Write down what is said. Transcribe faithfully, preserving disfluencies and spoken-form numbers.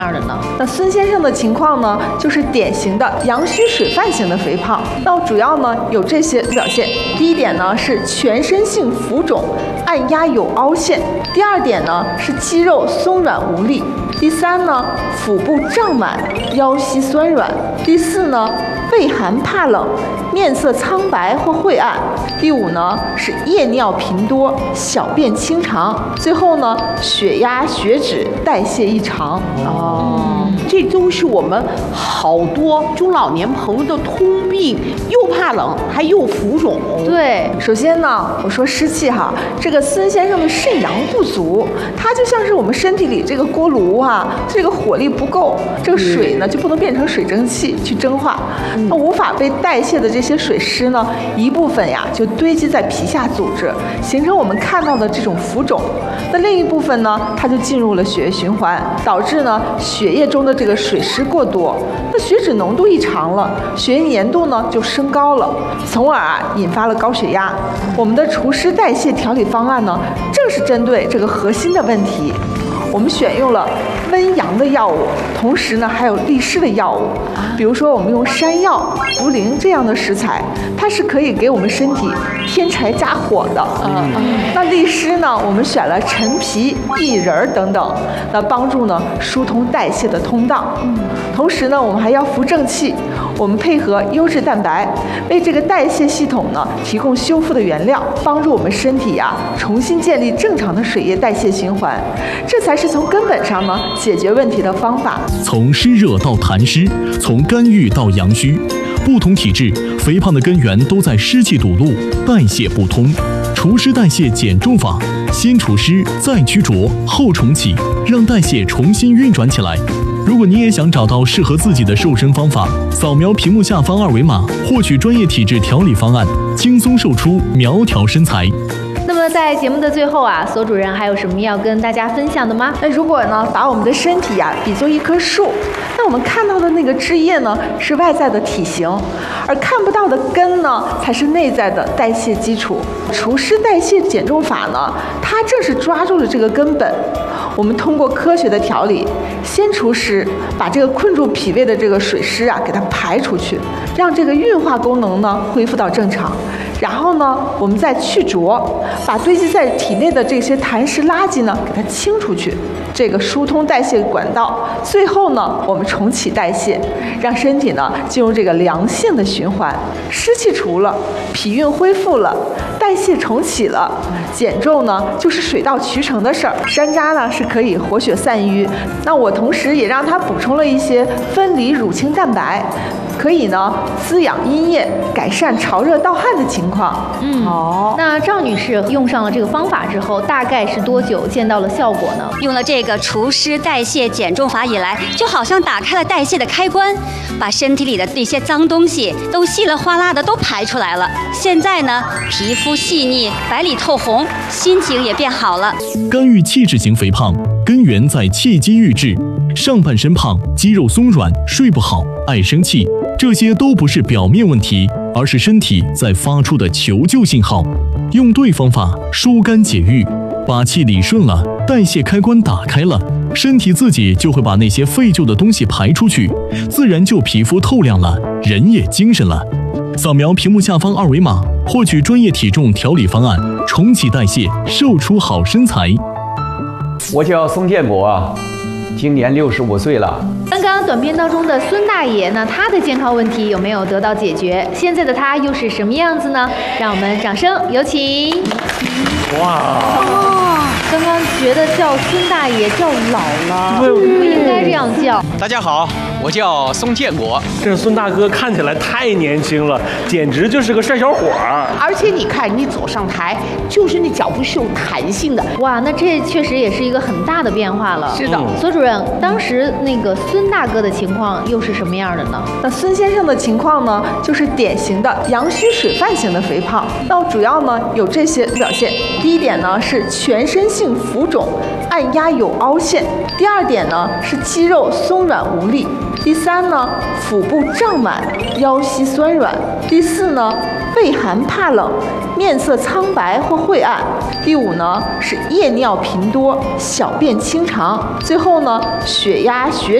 样的呢？ 那孙先生的情况呢，就是典型的阳虚水泛型的肥胖。那主要呢有这些表现。第一点呢是全身性浮肿，按压有凹陷；第二点呢是肌肉松软无力；第三呢腹部胀满，腰膝酸软；第四呢畏寒怕冷，面色苍白或晦暗；第五呢是夜尿频多，小便清长；最后呢血压、血脂、代谢异常。 哦，这都是我们好多中老年朋友的通病，又怕冷还又浮肿。 对， 首先呢，我说湿气哈，这个孙先生的肾阳不足，他就像是我们身体里这个锅炉哈，这个火力不够，这个水呢就不能变成水蒸气去蒸化，那无法被代谢的这些水湿呢，一部分呀就堆积在皮下组织，形成我们看到的这种浮肿。那另一部分呢，它就进入了血液循环，导致呢血液中的这个水湿过多，那血脂浓度异常了，血液粘度呢就升高了，从而啊引发了高血压。我们的除湿代谢调理方案呢，正是针对这个核心的问题。我们选用了温阳的药物，同时呢还有利湿的药物，比如说我们用山药、茯苓这样的食材，它是可以给我们身体添柴加火的。嗯，那利湿呢，我们选了陈皮、薏仁等等，那帮助呢疏通代谢的通道。嗯，同时呢，我们还要扶正气，我们配合优质蛋白，为这个代谢系统呢提供修复的原料，帮助我们身体呀、啊、重新建立正常的水液代谢循环，这才是从根本上呢解决问题的方法。 从湿热到痰湿，从肝郁到阳虚，不同体质肥胖的根源都在湿气堵路、代谢不通。除湿代谢减重法，先除湿，再驱浊，后重启，让代谢重新运转起来。如果你也想找到适合自己的瘦身方法，扫描屏幕下方二维码，获取专业体质调理方案，轻松瘦出苗条身材。 那么在节目的最后啊，索主任还有什么要跟大家分享的吗？ 那如果呢，把我们的身体呀、啊、比作一棵树，那我们看到的那个枝叶呢是外在的体型，而看不到的根呢才是内在的代谢基础。除湿代谢减重法呢，它正是抓住了这个根本。我们通过科学的调理，先除湿，把这个困住脾胃的这个水湿啊给它排出去，让这个运化功能呢恢复到正常。然后呢，我们再去浊，把堆积在体内的这些痰湿垃圾呢给它清出去，这个疏通代谢管道。最后呢，我们重启代谢，让身体呢进入这个良性的循环。湿气除了，脾运恢复了，代谢重启了，减重呢就是水到渠成的事儿。山楂呢是可以活血散瘀，那我同时也让它补充了一些分离乳清蛋白，可以呢滋养阴液，改善潮热盗汗的情况。 嗯，好。那赵女士用上了这个方法之后，大概是多久见到了效果呢？ 用了这个除湿代谢减重法以来，就好像打开了代谢的开关，把身体里的那些脏东西都稀里哗啦的都排出来了。现在呢，皮肤细腻，白里透红，心情也变好了。 肝郁气滞型肥胖根源在气机郁滞，上半身胖，肌肉松软，睡不好，爱生气，这些都不是表面问题，而是身体在发出的求救信号。用对方法疏肝解郁，把气理顺了，代谢开关打开了，身体自己就会把那些废旧的东西排出去，自然就皮肤透亮了，人也精神了。扫描屏幕下方二维码，获取专业体重调理方案，重启代谢，瘦出好身材。 我叫宋建国啊，今年六十五岁了。 刚刚短片当中的孙大爷呢，他的健康问题有没有得到解决？现在的他又是什么样子呢？让我们掌声有请。 哇！ 哦，刚刚觉得叫孙大爷叫老了，不应该这样叫。 大家好，我叫宋建国。这孙大哥看起来太年轻了，简直就是个帅小伙儿。 而且你看，你走上台就是那脚步是有弹性的。 哇，那这确实也是一个很大的变化了。 是的， 索主任，当时那个孙大哥的情况又是什么样的呢？ 那孙先生的情况呢，就是典型的阳虚水泛型的肥胖。那主要呢有这些表现。第一点呢是全身性浮肿，按压有凹陷；第二点呢是肌肉松软无力； 第三呢，腹部胀满，腰膝酸软。第四呢，畏寒怕冷，面色苍白或晦暗。第五呢，是夜尿频多，小便清长。最后呢，血压、血